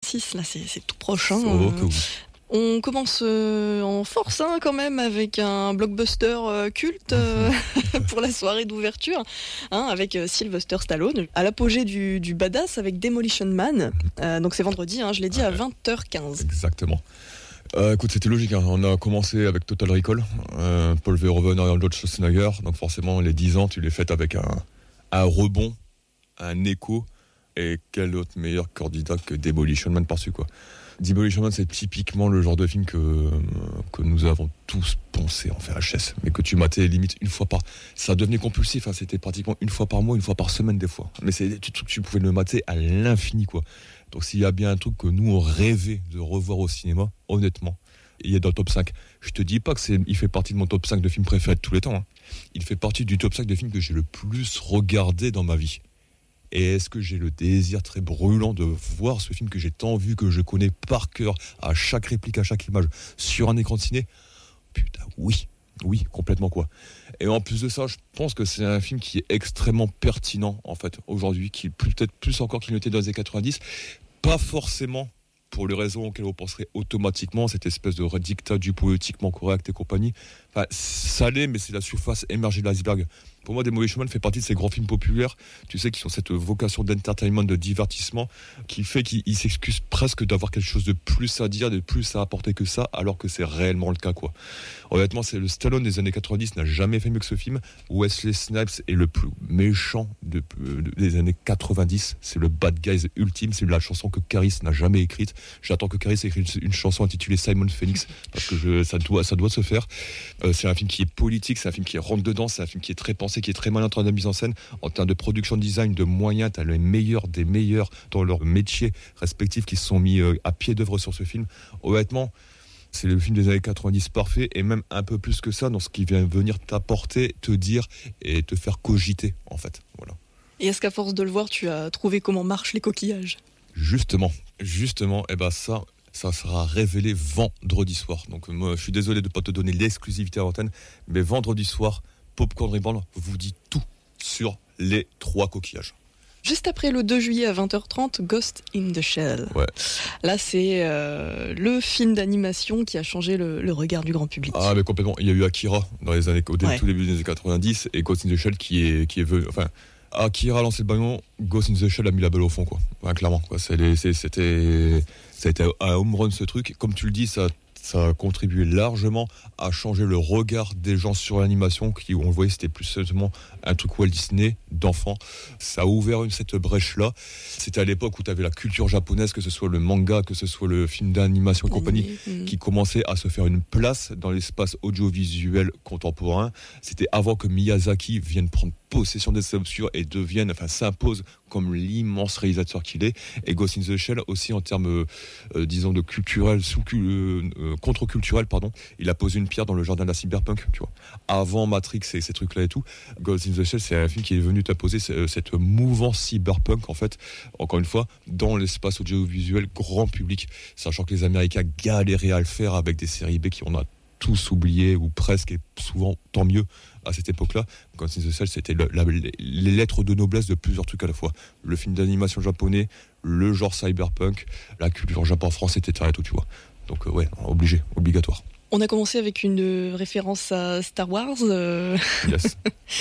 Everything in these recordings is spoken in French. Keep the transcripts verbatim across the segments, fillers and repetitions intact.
vingt-six, là c'est, c'est tout proche. Hein, Oh, euh, que oui. On commence euh, en force hein, quand même avec un blockbuster euh, culte euh, pour la soirée d'ouverture, hein, avec euh, Sylvester Stallone à l'apogée du, du badass avec Demolition Man. Euh, donc c'est vendredi, hein, je l'ai dit, à vingt heures quinze. Exactement. Euh, écoute, c'était logique. Hein. On a commencé avec Total Recall, euh, Paul Verhoeven, Arnold Schwarzenegger. Donc forcément, les dix ans, tu les fêtes avec un, un rebond, un écho. Et quel autre meilleur candidat que Demolition Man par-dessus, quoi. Demolition Man, c'est typiquement le genre de film que, que nous avons tous poncé en V H S, mais que tu matais limite une fois par... Ça devenait compulsif, hein, c'était pratiquement une fois par mois, une fois par semaine des fois. Mais c'est des trucs que tu pouvais le mater à l'infini, quoi. Donc s'il y a bien un truc que nous on rêvait de revoir au cinéma, honnêtement, il est dans le top cinq. Je te dis pas que c'est, il fait partie de mon top cinq de films préférés de tous les temps. Hein. Il fait partie du top cinq de films que j'ai le plus regardé dans ma vie. Et est-ce que j'ai le désir très brûlant de voir ce film que j'ai tant vu, que je connais par cœur, à chaque réplique, à chaque image, sur un écran de ciné ? Putain, oui, oui, complètement quoi. Et en plus de ça, je pense que c'est un film qui est extrêmement pertinent, en fait, aujourd'hui, qui peut-être plus encore qu'il n'était dans les années quatre-vingt-dix. Pas forcément pour les raisons auxquelles vous penserez automatiquement, cette espèce de dictat du politiquement correct et compagnie. Enfin, ça l'est, mais c'est la surface émergée de l'iceberg. Pour moi, Demolition Man fait partie de ces grands films populaires, tu sais, qui ont cette vocation d'entertainment, de divertissement, qui fait qu'ils s'excusent presque d'avoir quelque chose de plus à dire, de plus à apporter que ça, alors que c'est réellement le cas, quoi. Honnêtement, c'est le Stallone des années quatre-vingt-dix n'a jamais fait mieux que ce film. Wesley Snipes est le plus méchant de, de, des années quatre-vingt-dix. C'est le bad guy ultime. C'est la chanson que Caris n'a jamais écrite. J'attends que Caris écrive une, une chanson intitulée Simon Phoenix, parce que je, ça, doit, ça doit se faire. Euh, c'est un film qui est politique, c'est un film qui rentre dedans, c'est un film qui est très pensé, qui est très malin en termes de mise en scène, en termes de production design, de moyens. T'as les meilleurs des meilleurs dans leur métier respectifs qui se sont mis euh, à pied d'œuvre sur ce film. Honnêtement, c'est le film des années quatre-vingt-dix parfait, et même un peu plus que ça dans ce qui vient venir t'apporter, te dire et te faire cogiter, en fait. Voilà. Et est-ce qu'à force de le voir, tu as trouvé comment marchent les coquillages ? Justement, justement, et ben ça, ça sera révélé vendredi soir. Donc moi, je suis désolé de ne pas te donner l'exclusivité à l'antenne, mais vendredi soir, Popcorn Reborn vous dit tout sur les trois coquillages. Juste après le deux juillet à vingt heures trente, Ghost in the Shell. Ouais. Là, c'est euh, le film d'animation qui a changé le, le regard du grand public. Ah, mais complètement. Il y a eu Akira dans les années, au début, Ouais. tout début des années quatre-vingt-dix, et Ghost in the Shell qui est, qui est venu. Enfin, Akira a lancé le ballon, Ghost in the Shell a mis la balle au fond, quoi. Enfin, clairement, quoi. C'est les, c'est, c'était, ça a été un home run, ce truc. Comme tu le dis, ça. Ça a contribué largement à changer le regard des gens sur l'animation, qui, on le voyait, c'était plus seulement un truc Walt Disney d'enfant. Ça a ouvert une, cette brèche-là. C'était à l'époque où tu avais la culture japonaise, que ce soit le manga, que ce soit le film d'animation et compagnie, mmh. qui commençait à se faire une place dans l'espace audiovisuel contemporain. C'était avant que Miyazaki vienne prendre possession des obscurs et devienne, enfin s'impose comme l'immense réalisateur qu'il est. Et Ghost in the Shell aussi en termes, euh, disons, de culturel, sous euh, contre-culturel, pardon. Il a posé une pierre dans le jardin de la cyberpunk, tu vois. Avant Matrix et ces trucs-là et tout, Ghost in the Shell, c'est un film qui est venu t'apposer cette mouvance cyberpunk, en fait, encore une fois, dans l'espace audiovisuel grand public, sachant que les Américains galéraient à le faire avec des séries B qui on a tous oublié, ou presque, et souvent tant mieux à cette époque-là. Ghost in the Shell, c'était le, la, les lettres de noblesse de plusieurs trucs à la fois. Le film d'animation japonais, le genre cyberpunk, la culture japon-france, et cetera et tout, tu vois. Donc euh, ouais, obligé, obligatoire. On a commencé avec une référence à Star Wars. Euh... Yes.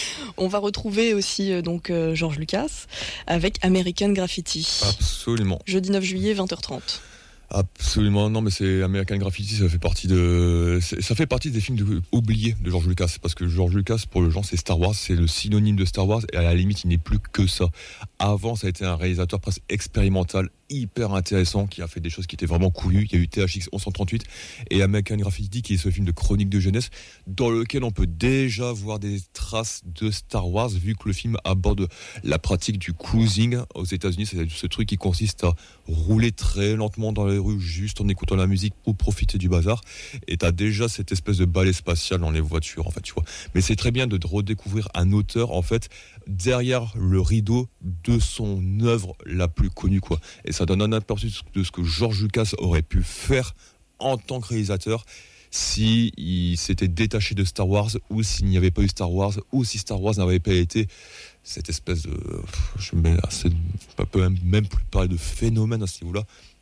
On va retrouver aussi euh, donc euh, George Lucas avec American Graffiti. Absolument. Jeudi neuf juillet, vingt heures trente. Absolument, non, mais c'est American Graffiti, ça fait partie de, ça fait partie des films de, oubliés de George Lucas, parce que George Lucas, pour le gens, c'est Star Wars, c'est le synonyme de Star Wars, et à la limite, il n'est plus que ça. Avant, ça a été un réalisateur presque expérimental, hyper intéressant, qui a fait des choses qui étaient vraiment couillues. Il y a eu T H X onze cent trente-huit et American Graffiti, qui est ce film de chronique de jeunesse, dans lequel on peut déjà voir des traces de Star Wars, vu que le film aborde la pratique du cruising aux États-Unis. C'est ce truc qui consiste à rouler très lentement dans les rues, juste en écoutant la musique pour profiter du bazar. Et t'as déjà cette espèce de balai spatial dans les voitures, en fait, tu vois. Mais c'est très bien de redécouvrir un auteur, en fait, derrière le rideau de son œuvre la plus connue, quoi. Et ça donne un aperçu de ce que George Lucas aurait pu faire en tant que réalisateur si il s'était détaché de Star Wars, ou s'il n'y avait pas eu Star Wars, ou si Star Wars n'avait pas été cette espèce de, je ne peux même plus parler de phénomène à ce niveau-là,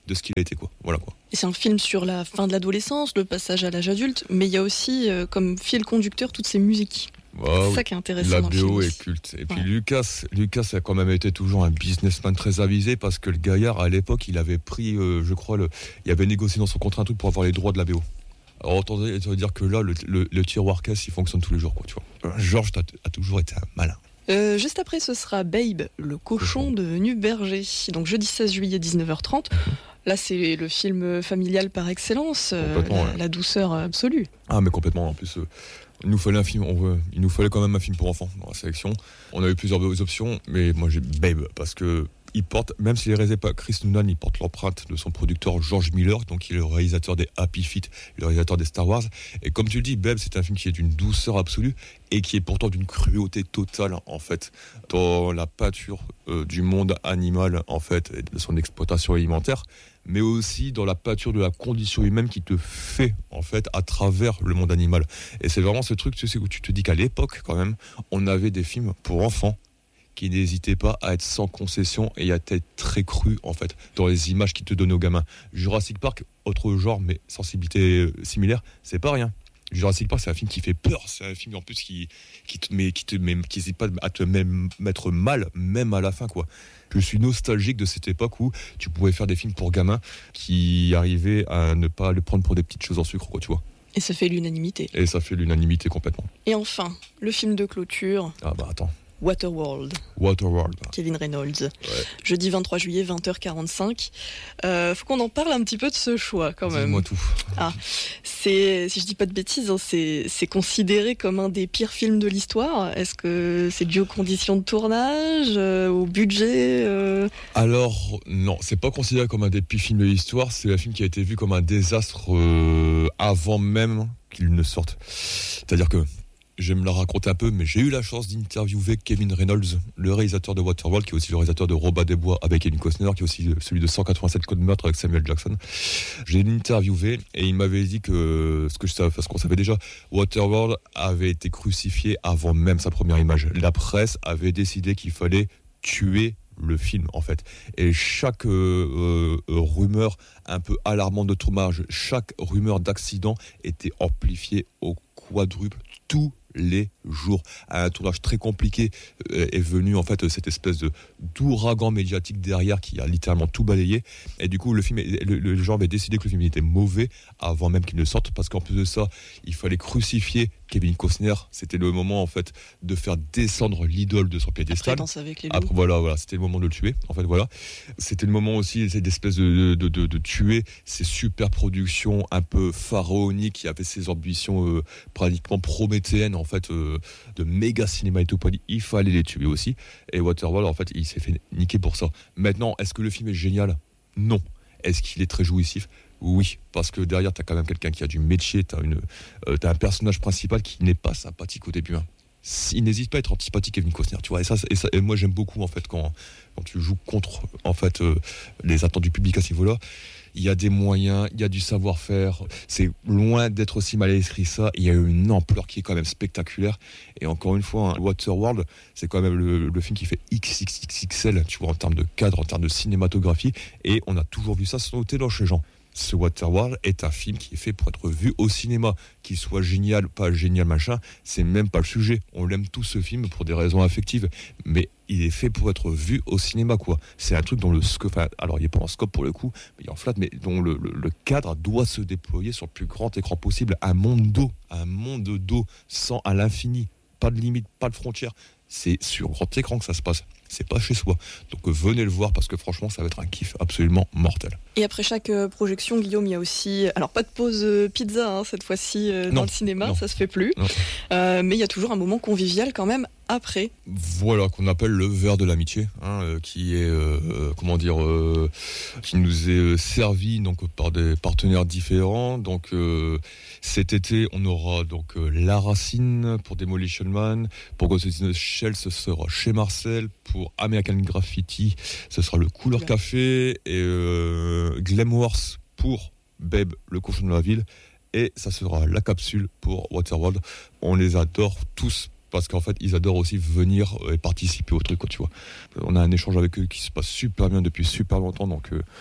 de ce qu'il a été, quoi. Voilà, quoi. Et c'est un film sur la fin de l'adolescence, le passage à l'âge adulte, mais il y a aussi euh, comme fil conducteur toutes ces musiques. Bah, c'est oui. ça qui est intéressant La dans le B O film est aussi. culte. Et puis Ouais. Lucas, Lucas a quand même été toujours un businessman très avisé parce que le gaillard, à l'époque, il avait pris, euh, je crois, le, il avait négocié dans son contrat un truc pour avoir les droits de la B O. Alors, attendez, ça veut dire que là, le, le, le tiroir caisse, il fonctionne tous les jours, quoi, tu vois. Georges a, a toujours été un malin. Euh, juste après, ce sera Babe, le cochon devenu berger. Donc jeudi seize juillet, dix-neuf heures trente. Là, c'est le film familial par excellence, euh, la, ouais. la douceur absolue. Ah, mais complètement. En plus, euh, il nous fallait un film. On veut, il nous fallait quand même un film pour enfants dans la sélection. On a eu plusieurs options, mais moi j'ai Babe parce que il porte, même s'il est réalisé par Chris Noonan, il porte l'empreinte de son producteur George Miller, donc il est le réalisateur des Happy Feet, le réalisateur des Star Wars. Et comme tu le dis, Babe, c'est un film qui est d'une douceur absolue et qui est pourtant d'une cruauté totale, en fait, dans la pâture euh, du monde animal, en fait, et de son exploitation alimentaire, mais aussi dans la pâture de la condition humaine qui te fait, en fait, à travers le monde animal. Et c'est vraiment ce truc, tu sais, où tu te dis qu'à l'époque, quand même, on avait des films pour enfants qui n'hésitaient pas à être sans concession et à être très cru, en fait, dans les images qu'ils te donnaient aux gamins. Jurassic Park, autre genre, mais sensibilité similaire, c'est pas rien. Jurassic Park, c'est un film qui fait peur, c'est un film en plus qui, qui te met, qui te met, qui n'hésite pas à te même, mettre mal, même à la fin, quoi. Je suis nostalgique de cette époque où tu pouvais faire des films pour gamins qui arrivaient à ne pas les prendre pour des petites choses en sucre, quoi, tu vois. Et ça fait l'unanimité. Et ça fait l'unanimité complètement. Et enfin, le film de clôture, Ah bah attends. Waterworld, Waterworld. Kevin Reynolds. Ouais. Jeudi vingt-trois juillet, vingt heures quarante-cinq. Euh, faut qu'on en parle un petit peu de ce choix, quand même. Dis-moi tout. Ah, c'est, si je dis pas de bêtises, hein, c'est, c'est considéré comme un des pires films de l'histoire. Est-ce que c'est dû aux conditions de tournage, euh, au budget euh... Alors, non, c'est pas considéré comme un des pires films de l'histoire. C'est un film qui a été vu comme un désastre euh, avant même qu'il ne sorte. C'est-à-dire que je vais me la raconter un peu, mais j'ai eu la chance d'interviewer Kevin Reynolds, le réalisateur de Waterworld, qui est aussi le réalisateur de Robin des Bois avec Kevin Costner, qui est aussi celui de cent quatre-vingt-sept Codes de meurtre avec Samuel Jackson. J'ai interviewé et il m'avait dit que ce que je savais, ce qu'on savait déjà, Waterworld avait été crucifié avant même sa première image. La presse avait décidé qu'il fallait tuer le film, en fait. Et chaque euh, euh, rumeur un peu alarmante de tournage, chaque rumeur d'accident était amplifiée au quadruple tous les jours. Un tournage très compliqué euh, est venu en fait cette espèce de d'ouragan médiatique derrière qui a littéralement tout balayé. Et du coup, le film, le, le genre avait décidé que le film était mauvais avant même qu'il ne sorte, parce qu'en plus de ça, il fallait crucifier Kevin Costner. C'était le moment en fait de faire descendre l'idole de son piédestal. Après, Danse avec les loups. Après voilà, voilà, c'était le moment de le tuer. En fait, voilà, c'était le moment aussi cette espèce de de, de, de tuer ces super productions un peu pharaoniques qui avaient ces ambitions euh, pratiquement prométhéennes en fait, euh, de méga cinéma et tout. Il fallait les tuer aussi. Et Waterworld, en fait, il s'est fait niquer pour ça. Maintenant, est-ce que le film est génial ? Non. Est-ce qu'il est très jouissif ? Oui, parce que derrière, t'as quand même quelqu'un qui a du métier, t'as, une, euh, t'as un personnage principal qui n'est pas sympathique au début. Hein. Il n'hésite pas à être antipathique, Kevin Costner, tu vois. Et ça, et ça, et moi j'aime beaucoup en fait quand, quand tu joues contre en fait euh, les attentes du public à ce niveau-là. Il y a des moyens, il y a du savoir-faire. C'est loin d'être aussi mal écrit ça. Il y a une ampleur qui est quand même spectaculaire. Et encore une fois, hein, Waterworld, c'est quand même le, le film qui fait X X X L, tu vois, en termes de cadre, en termes de cinématographie. Et on a toujours vu ça se noter dans chez les gens. Ce Waterworld est un film qui est fait pour être vu au cinéma. Qu'il soit génial, pas génial, machin, c'est même pas le sujet. On l'aime tous ce film pour des raisons affectives. Mais il est fait pour être vu au cinéma, quoi. C'est un truc dont le scope, enfin, alors il n'est pas en scope pour le coup, mais il est en flat, mais dont le, le, le cadre doit se déployer sur le plus grand écran possible. Un monde d'eau, un monde d'eau, sans à l'infini. Pas de limite, pas de frontière. C'est sur grand écran que ça se passe. C'est pas chez soi. Donc euh, venez le voir parce que franchement, ça va être un kiff absolument mortel. Et après chaque euh, projection, Guillaume, il y a aussi... Alors pas de pause euh, pizza hein, cette fois-ci euh, dans le cinéma, non. ça se fait plus. Euh, mais il y a toujours un moment convivial quand même après. Voilà, qu'on appelle le verre de l'amitié, hein, euh, qui est, euh, comment dire, euh, qui nous est euh, servi donc par des partenaires différents. Donc euh, cet été, on aura donc euh, La Racine pour Demolition Man, pour Ghost in the Shell, ce sera chez Marcel, pour American Graffiti, ce sera le Couleur ouais. Café, et euh, Glamworth pour Babe, le cochon de la ville, et ça sera La Capsule pour Waterworld. On les adore tous, parce qu'en fait, ils adorent aussi venir et participer au truc, quoi, tu vois. On a un échange avec eux qui se passe super bien depuis super longtemps, donc euh,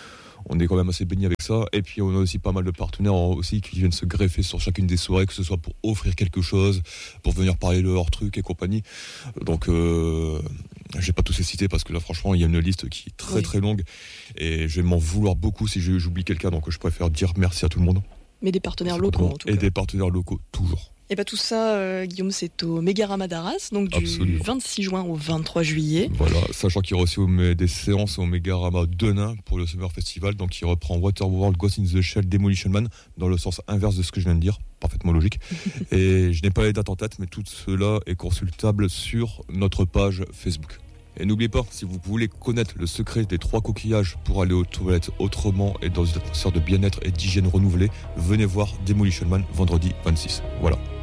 on est quand même assez baigné avec ça. Et puis on a aussi pas mal de partenaires aussi qui viennent se greffer sur chacune des soirées, que ce soit pour offrir quelque chose, pour venir parler de leurs trucs et compagnie. Donc euh, je vais pas tous les citer parce que là franchement il y a une liste qui est très oui. très longue et je vais m'en vouloir beaucoup si j'oublie quelqu'un, donc je préfère dire merci à tout le monde. Mais des partenaires locaux en tout cas. Et des partenaires locaux, toujours. Et bien tout ça, euh, Guillaume, c'est au Mégarama d'Arras, donc du Absolument. vingt-six juin au vingt-trois juillet. Voilà, sachant qu'il y aura aussi des séances au Mégarama de Nain pour le Summer Festival, donc il reprend Waterworld, Ghost in the Shell, Demolition Man, dans le sens inverse de ce que je viens de dire, parfaitement logique. Et je n'ai pas les dates en tête, mais tout cela est consultable sur notre page Facebook. Et n'oubliez pas, si vous voulez connaître le secret des trois coquillages pour aller aux toilettes autrement et dans une atmosphère de bien-être et d'hygiène renouvelée, venez voir Demolition Man vendredi vingt-six. Voilà.